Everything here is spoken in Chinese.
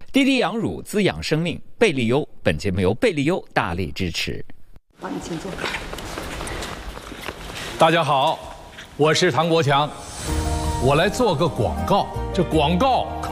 滴滴养乳滋养生命，贝利优。本节目由贝利优大力支持。 好，你请坐。 大家好，我是唐国强，我来做个广告。这广告